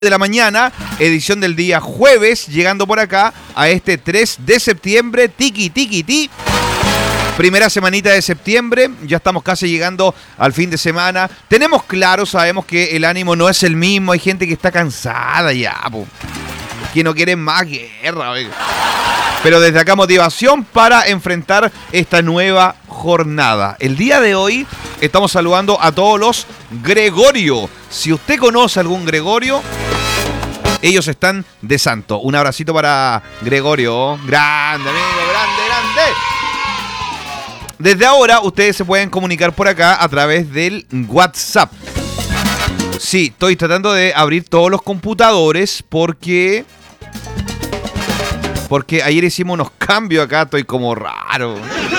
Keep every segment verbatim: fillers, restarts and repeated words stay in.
de la mañana, edición del día jueves, llegando por acá a este tres de septiembre, tiki tiki ti. Primera semanita de septiembre, ya estamos casi llegando al fin de semana. Tenemos claro, sabemos que el ánimo no es el mismo, hay gente que está cansada ya, po, que no quiere más guerra, oiga. Pero desde acá motivación para enfrentar esta nueva jornada. El día de hoy estamos saludando a todos los Gregorio. Si usted conoce algún Gregorio, ellos están de santo. Un abracito para Gregorio. Grande, amigo, grande, grande. Desde ahora ustedes se pueden comunicar por acá a través del WhatsApp. Sí, estoy tratando de abrir todos los computadores porque... Porque ayer hicimos unos cambios acá, estoy como raro.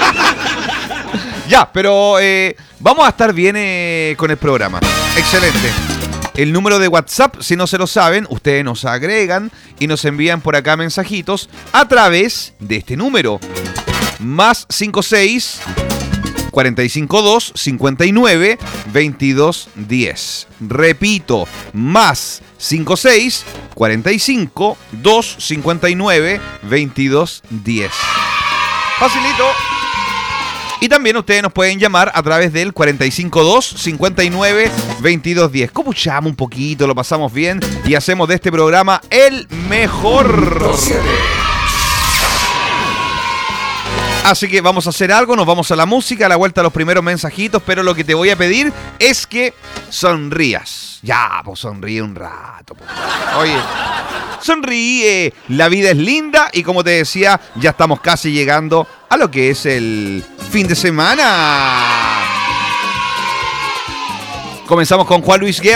Ya, pero eh, vamos a estar bien eh, con el programa. Excelente. El número de WhatsApp, si no se lo saben, ustedes nos agregan y nos envían por acá mensajitos a través de este número. Más cincuenta y seis, cuarenta y cinco dos, cincuenta y nueve, veintidós diez. Repito, más cincuenta y seis, cuarenta y cinco dos, cincuenta y nueve, veintidós diez. Facilito. Y también ustedes nos pueden llamar a través del cuarenta y cinco dos, cincuenta y nueve, veintidós diez. Escuchamos un poquito, lo pasamos bien y hacemos de este programa el mejor. Así que vamos a hacer algo, nos vamos a la música, a la vuelta a los primeros mensajitos, pero lo que te voy a pedir es que sonrías. Ya, pues sonríe un rato. Pues. Oye, sonríe, la vida es linda y como te decía, ya estamos casi llegando a lo que es el fin de semana. Comenzamos con Juan Luis Guerra.